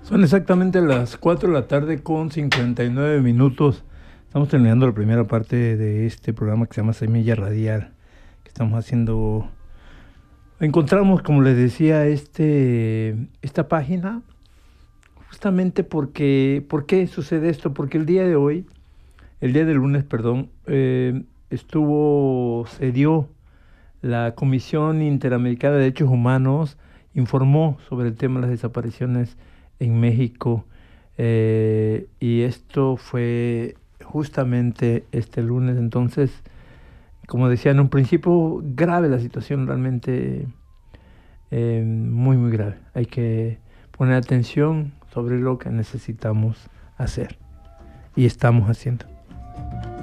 Son exactamente las 4 de la tarde con 59 minutos. Estamos terminando la primera parte de este programa que se llama Semilla Radial, que estamos haciendo. Encontramos, como les decía, esta página justamente porque, ¿por qué sucede esto? Porque el día de hoy, el día del lunes, perdón, se dio la Comisión Interamericana de Derechos Humanos, informó sobre el tema de las desapariciones en México, y esto fue justamente este lunes. Entonces, como decía en un principio, grave la situación, realmente muy, muy grave. Hay que poner atención sobre lo que necesitamos hacer y estamos haciendo.